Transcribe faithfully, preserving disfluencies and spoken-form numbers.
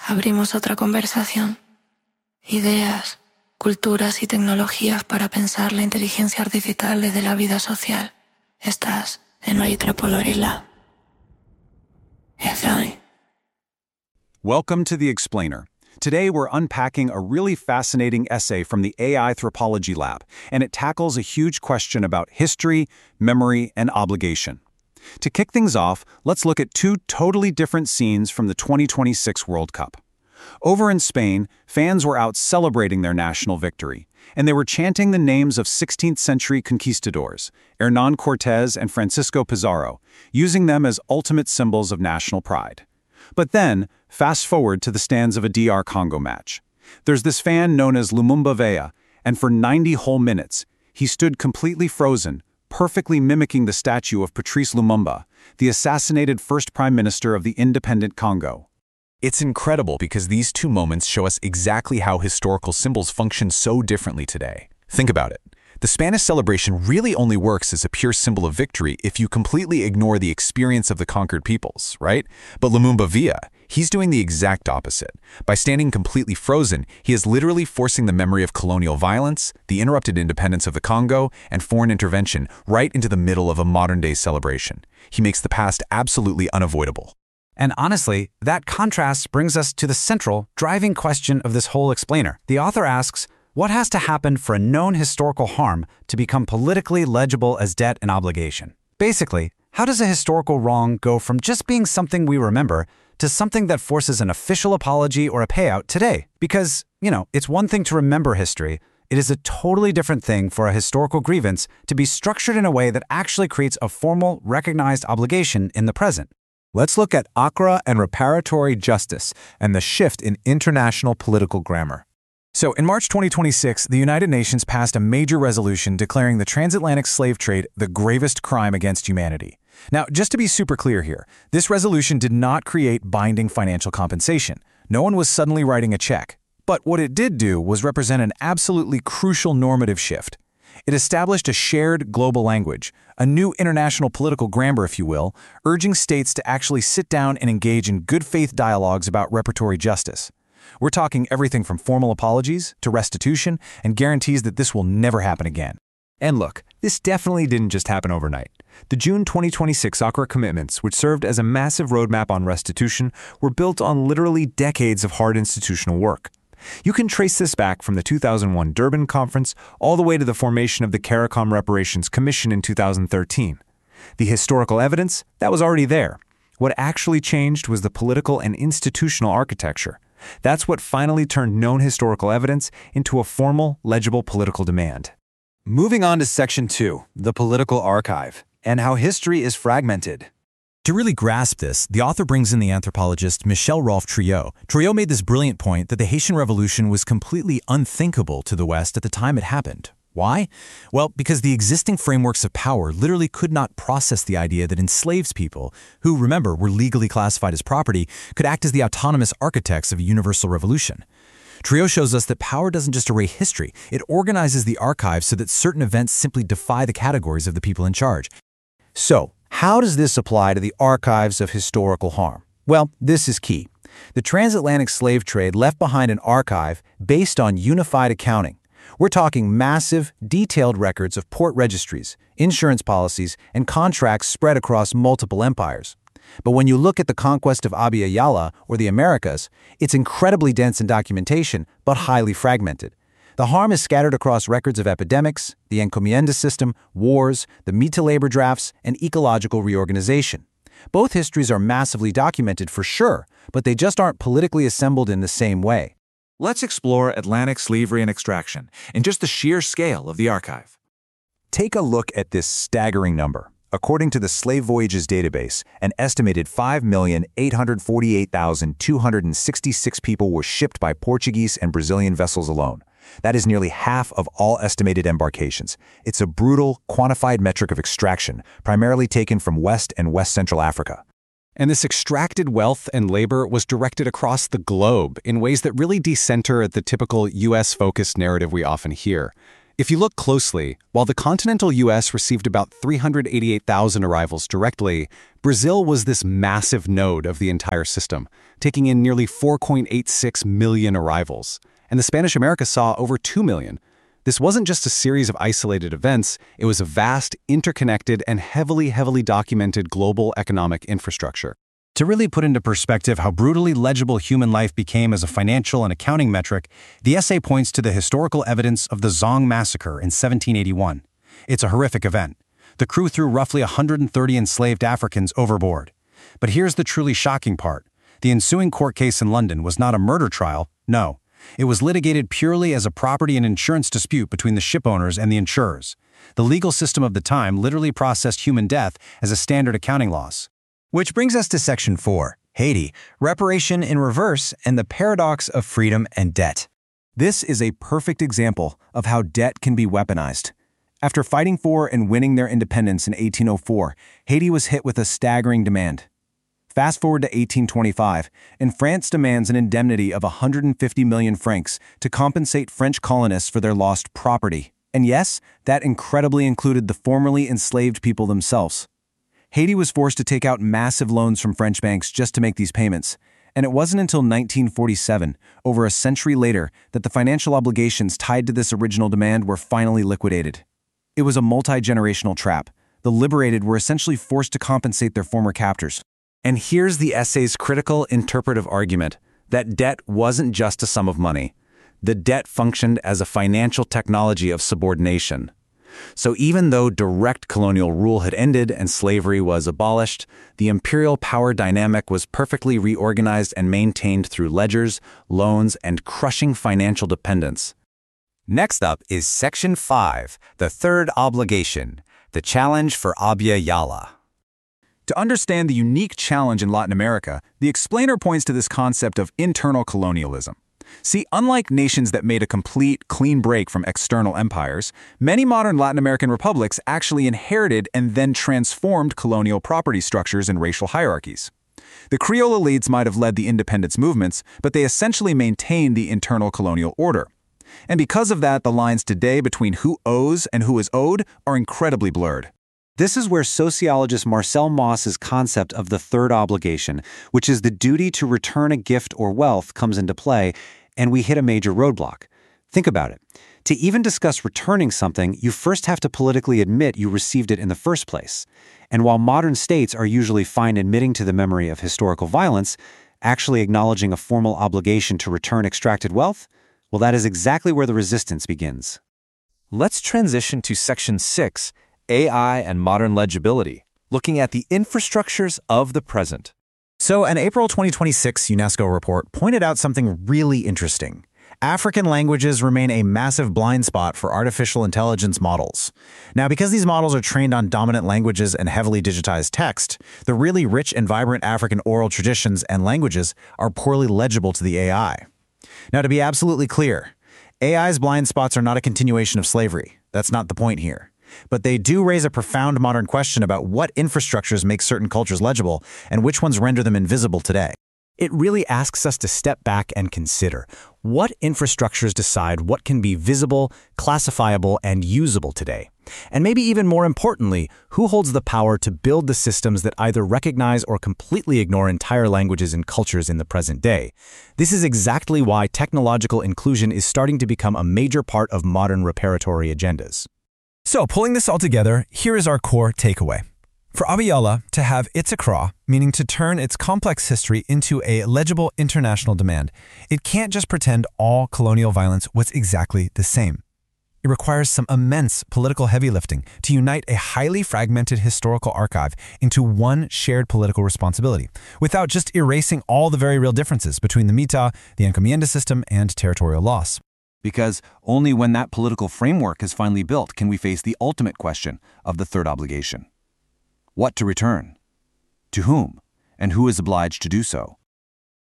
abrimos otra conversación. Ideas, culturas y tecnologías para pensar la inteligencia artificial desde la vida social. Estás en I Triple Lab. Explain. Welcome to The Explainer. Today we're unpacking a really fascinating essay from the A I Anthropology Lab, and it tackles a huge question about history, memory, and obligation. To kick things off, let's look at two totally different scenes from the twenty twenty-six World Cup. Over in Spain, fans were out celebrating their national victory, and they were chanting the names of sixteenth century conquistadors, Hernán Cortés and Francisco Pizarro, using them as ultimate symbols of national pride. But then, fast forward to the stands of a D R Congo match. There's this fan known as Lumumba Vea, and for ninety whole minutes, he stood completely frozen, perfectly mimicking the statue of Patrice Lumumba, the assassinated first prime minister of the independent Congo. It's incredible because these two moments show us exactly how historical symbols function so differently today. Think about it. The Spanish celebration really only works as a pure symbol of victory if you completely ignore the experience of the conquered peoples, right? But Lumumba Vea, he's doing the exact opposite. By standing completely frozen, he is literally forcing the memory of colonial violence, the interrupted independence of the Congo, and foreign intervention right into the middle of a modern-day celebration. He makes the past absolutely unavoidable. And honestly, that contrast brings us to the central, driving question of this whole explainer. The author asks, what has to happen for a known historical harm to become politically legible as debt and obligation? Basically, how does a historical wrong go from just being something we remember to something that forces an official apology or a payout today? Because, you know, it's one thing to remember history. It is a totally different thing for a historical grievance to be structured in a way that actually creates a formal, recognized obligation in the present. Let's look at Accra and reparatory justice and the shift in international political grammar. So, in March twenty twenty-six, the United Nations passed a major resolution declaring the transatlantic slave trade the gravest crime against humanity. Now, just to be super clear here, this resolution did not create binding financial compensation. No one was suddenly writing a check. But what it did do was represent an absolutely crucial normative shift. It established a shared global language, a new international political grammar, if you will, urging states to actually sit down and engage in good faith dialogues about reparatory justice. We're talking everything from formal apologies to restitution and guarantees that this will never happen again. And look, this definitely didn't just happen overnight. The June twenty twenty-six Accra Commitments, which served as a massive roadmap on restitution, were built on literally decades of hard institutional work. You can trace this back from the two thousand one Durban Conference all the way to the formation of the CARICOM Reparations Commission in two thousand thirteen. The historical evidence, that was already there. What actually changed was the political and institutional architecture. That's what finally turned known historical evidence into a formal, legible political demand. Moving on to Section two, the political archive, and how history is fragmented. To really grasp this, the author brings in the anthropologist Michel Rolph Trouillot. Trouillot made this brilliant point that the Haitian Revolution was completely unthinkable to the West at the time it happened. Why? Well, because the existing frameworks of power literally could not process the idea that enslaved people, who, remember, were legally classified as property, could act as the autonomous architects of a universal revolution. Trouillot shows us that power doesn't just erase history, it organizes the archive so that certain events simply defy the categories of the people in charge. So, how does this apply to the archives of historical harm? Well, this is key. The transatlantic slave trade left behind an archive based on unified accounting. We're talking massive, detailed records of port registries, insurance policies, and contracts spread across multiple empires. But when you look at the conquest of Abya Yala, or the Americas, it's incredibly dense in documentation, but highly fragmented. The harm is scattered across records of epidemics, the encomienda system, wars, the meat to labor drafts, and ecological reorganization. Both histories are massively documented for sure, but they just aren't politically assembled in the same way. Let's explore Atlantic slavery and extraction and just the sheer scale of the archive. Take a look at this staggering number. According to the Slave Voyages database, an estimated five million eight hundred forty-eight thousand two hundred sixty-six people were shipped by Portuguese and Brazilian vessels alone. That is nearly half of all estimated embarkations. It's a brutal, quantified metric of extraction, primarily taken from West and West Central Africa. And this extracted wealth and labor was directed across the globe in ways that really decenter the typical U S-focused narrative we often hear. If you look closely, while the continental U S received about three hundred eighty-eight thousand arrivals directly, Brazil was this massive node of the entire system, taking in nearly four point eight six million arrivals. And the Spanish America saw over two million. This wasn't just a series of isolated events, it was a vast, interconnected, and heavily, heavily documented global economic infrastructure. To really put into perspective how brutally legible human life became as a financial and accounting metric, the essay points to the historical evidence of the Zong Massacre in seventeen eighty-one. It's a horrific event. The crew threw roughly one hundred thirty enslaved Africans overboard. But here's the truly shocking part. The ensuing court case in London was not a murder trial, no. It was litigated purely as a property and insurance dispute between the shipowners and the insurers. The legal system of the time literally processed human death as a standard accounting loss. Which brings us to Section four, Haiti, Reparation in Reverse and the Paradox of Freedom and Debt. This is a perfect example of how debt can be weaponized. After fighting for and winning their independence in eighteen oh four, Haiti was hit with a staggering demand. Fast forward to eighteen twenty-five, and France demands an indemnity of one hundred fifty million francs to compensate French colonists for their lost property. And yes, that incredibly included the formerly enslaved people themselves. Haiti was forced to take out massive loans from French banks just to make these payments, and it wasn't until nineteen forty-seven, over a century later, that the financial obligations tied to this original demand were finally liquidated. It was a multi-generational trap. The liberated were essentially forced to compensate their former captors. And here's the essay's critical interpretive argument, that debt wasn't just a sum of money. The debt functioned as a financial technology of subordination. So even though direct colonial rule had ended and slavery was abolished, the imperial power dynamic was perfectly reorganized and maintained through ledgers, loans, and crushing financial dependence. Next up is Section five, the third obligation, the challenge for Abya Yala. To understand the unique challenge in Latin America, the explainer points to this concept of internal colonialism. See, unlike nations that made a complete, clean break from external empires, many modern Latin American republics actually inherited and then transformed colonial property structures and racial hierarchies. The Creole elites might have led the independence movements, but they essentially maintained the internal colonial order. And because of that, the lines today between who owes and who is owed are incredibly blurred. This is where sociologist Marcel Mauss's concept of the third obligation, which is the duty to return a gift or wealth, comes into play, and we hit a major roadblock. Think about it. To even discuss returning something, you first have to politically admit you received it in the first place. And while modern states are usually fine admitting to the memory of historical violence, actually acknowledging a formal obligation to return extracted wealth, well, that is exactly where the resistance begins. Let's transition to Section six, A I and Modern Legibility, looking at the infrastructures of the present. So, an April twenty twenty-six UNESCO report pointed out something really interesting. African languages remain a massive blind spot for artificial intelligence models. Now, because these models are trained on dominant languages and heavily digitized text, the really rich and vibrant African oral traditions and languages are poorly legible to the A I. Now, to be absolutely clear, A I's blind spots are not a continuation of slavery. That's not the point here. But they do raise a profound modern question about what infrastructures make certain cultures legible and which ones render them invisible today. It really asks us to step back and consider what infrastructures decide what can be visible, classifiable, and usable today. And maybe even more importantly, who holds the power to build the systems that either recognize or completely ignore entire languages and cultures in the present day. This is exactly why technological inclusion is starting to become a major part of modern reparatory agendas. So, pulling this all together, here is our core takeaway. For Abya Yala to have its Accra, meaning to turn its complex history into a legible international demand, it can't just pretend all colonial violence was exactly the same. It requires some immense political heavy lifting to unite a highly fragmented historical archive into one shared political responsibility, without just erasing all the very real differences between the Mita, the encomienda system, and territorial loss. Because only when that political framework is finally built can we face the ultimate question of the third obligation. What to return? To whom? And who is obliged to do so?